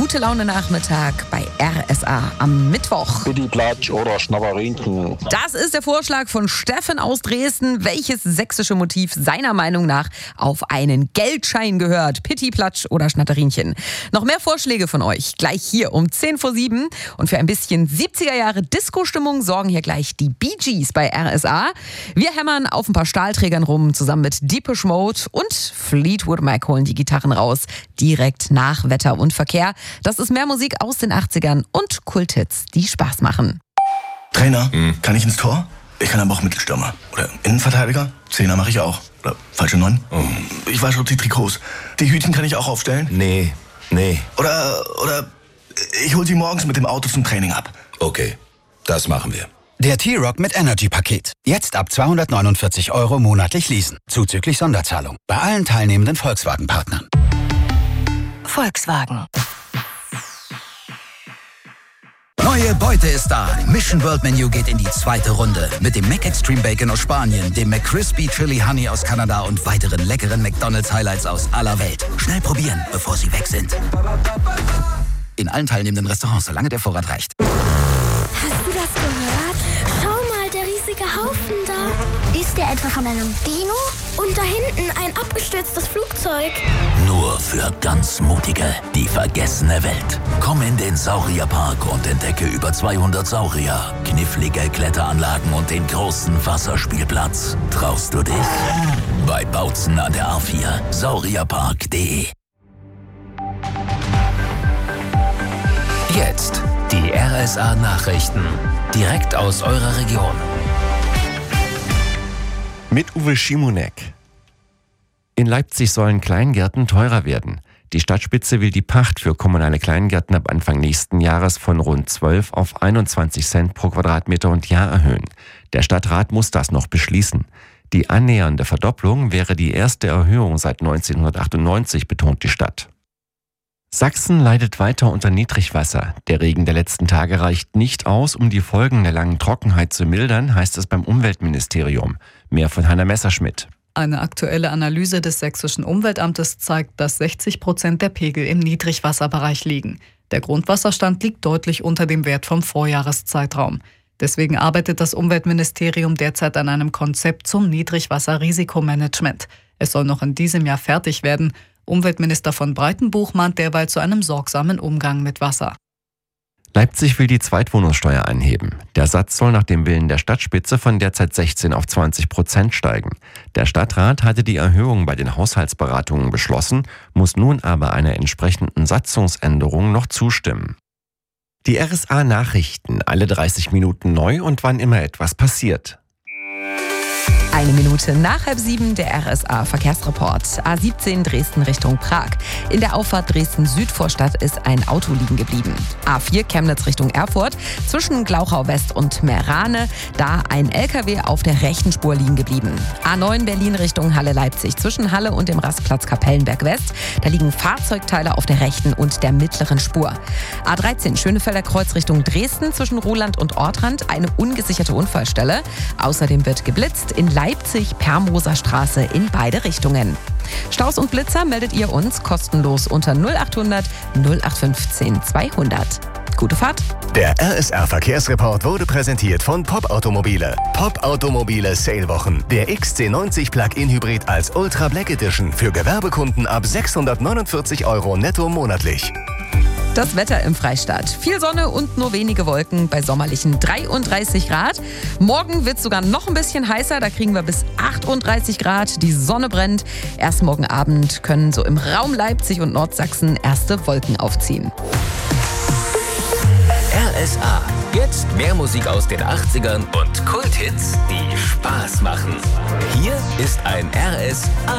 Gute Laune Nachmittag bei RSA am Mittwoch. Pitti Platsch oder Schnatterinchen. Das ist der Vorschlag von Steffen aus Dresden. Welches sächsische Motiv seiner Meinung nach auf einen Geldschein gehört? Pitti Platsch oder Schnatterinchen? Noch mehr Vorschläge von euch gleich hier um 6:50. Und für ein bisschen 70er Jahre Disco-Stimmung sorgen hier gleich die Bee Gees bei RSA. Wir hämmern auf ein paar Stahlträgern rum, zusammen mit Depeche Mode und Fleetwood Mac holen die Gitarren raus. Direkt nach Wetter und Verkehr. Das ist mehr Musik aus den 80ern und Kulthits, die Spaß machen. Trainer, kann ich ins Tor? Ich kann aber auch Mittelstürmer. Oder Innenverteidiger? Zehner mache ich auch. Oder falsche 9? Ich wasche auch die Trikots. Die Hütchen kann ich auch aufstellen? Nee. Oder ich hol sie morgens mit dem Auto zum Training ab. Okay, das machen wir. Der T-Rock mit Energy-Paket. Jetzt ab 249 € monatlich leasen. Zuzüglich Sonderzahlung. Bei allen teilnehmenden Volkswagen-Partnern. Volkswagen. Neue Beute ist da. Mission World Menu geht in die zweite Runde. Mit dem Mac Extreme Bacon aus Spanien, dem McCrispy Chili Honey aus Kanada und weiteren leckeren McDonald's Highlights aus aller Welt. Schnell probieren, bevor sie weg sind. In allen teilnehmenden Restaurants, solange der Vorrat reicht. Hast du das gehört? Schau mal, der riesige Haufen da. Ist der etwa von einem Dino? Und da hinten ein abgestürztes Flugzeug. Nur für ganz Mutige, die vergessene Welt. Komm in den Saurierpark und entdecke über 200 Saurier, knifflige Kletteranlagen und den großen Wasserspielplatz. Traust du dich? Bei Bautzen an der A4, saurierpark.de. Jetzt die RSA-Nachrichten. Direkt aus eurer Region. Mit Uwe Schimonek. In Leipzig sollen Kleingärten teurer werden. Die Stadtspitze will die Pacht für kommunale Kleingärten ab Anfang nächsten Jahres von rund 12 auf 21 Cent pro Quadratmeter und Jahr erhöhen. Der Stadtrat muss das noch beschließen. Die annähernde Verdopplung wäre die erste Erhöhung seit 1998, betont die Stadt. Sachsen leidet weiter unter Niedrigwasser. Der Regen der letzten Tage reicht nicht aus, um die Folgen der langen Trockenheit zu mildern, heißt es beim Umweltministerium. Mehr von Hanna Messerschmidt. Eine aktuelle Analyse des Sächsischen Umweltamtes zeigt, dass 60% der Pegel im Niedrigwasserbereich liegen. Der Grundwasserstand liegt deutlich unter dem Wert vom Vorjahreszeitraum. Deswegen arbeitet das Umweltministerium derzeit an einem Konzept zum Niedrigwasserrisikomanagement. Es soll noch in diesem Jahr fertig werden. Umweltminister von Breitenbuch mahnt derweil zu einem sorgsamen Umgang mit Wasser. Leipzig will die Zweitwohnungssteuer anheben. Der Satz soll nach dem Willen der Stadtspitze von derzeit 16 auf 20% steigen. Der Stadtrat hatte die Erhöhung bei den Haushaltsberatungen beschlossen, muss nun aber einer entsprechenden Satzungsänderung noch zustimmen. Die RSA-Nachrichten, alle 30 Minuten neu und wann immer etwas passiert. 1 Minute nach 6:30 der RSA-Verkehrsreport. A17 Dresden Richtung Prag. In der Auffahrt Dresden-Südvorstadt ist ein Auto liegen geblieben. A4 Chemnitz Richtung Erfurt. Zwischen Glauchau West und Meerane. Da ein LKW auf der rechten Spur liegen geblieben. A9 Berlin Richtung Halle-Leipzig. Zwischen Halle und dem Rastplatz Kapellenberg West. Da liegen Fahrzeugteile auf der rechten und der mittleren Spur. A13 Schönefelder Kreuz Richtung Dresden. Zwischen Ruhland und Ortrand eine ungesicherte Unfallstelle. Außerdem wird geblitzt in Leipzig-Permoser Straße in beide Richtungen. Staus und Blitzer meldet ihr uns kostenlos unter 0800 0815 200. Gute Fahrt! Der RSR-Verkehrsreport wurde präsentiert von Pop Automobile. Pop Automobile Sale-Wochen. Der XC90 Plug-in-Hybrid als Ultra Black Edition für Gewerbekunden ab 649 € netto monatlich. Das Wetter im Freistaat. Viel Sonne und nur wenige Wolken bei sommerlichen 33 Grad. Morgen wird es sogar noch ein bisschen heißer. Da kriegen wir bis 38 Grad. Die Sonne brennt. Erst morgen Abend können so im Raum Leipzig und Nordsachsen erste Wolken aufziehen. RSA. Jetzt mehr Musik aus den 80ern und Kulthits, die Spaß machen. Hier ist ein RSA.